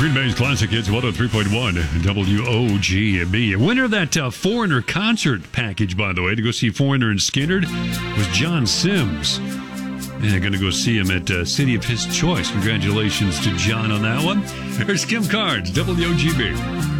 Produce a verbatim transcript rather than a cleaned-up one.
Green Bay's Classic Hits one oh three point one W O G B. Winner of that uh, Foreigner concert package, by the way, to go see Foreigner and Skynyrd was John Sims. Yeah, going to go see him at uh, City of His Choice. Congratulations to John on that one. There's Kim Carnes, W O G B.